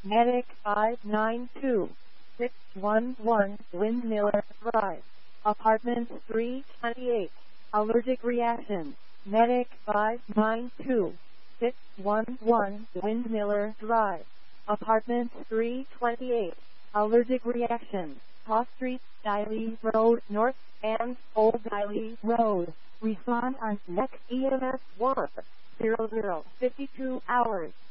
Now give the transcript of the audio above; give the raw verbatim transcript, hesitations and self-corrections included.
Medic five nine two six one one Windmiller Drive, Apartment three twenty-eight. Allergic reaction. Medic five nine two six one one Windmiller Drive, Apartment three twenty-eight. Allergic reaction. Cross Street, Diley Road North, and Old Diley Road. Respond on next E M S one zero zero fifty-two hours.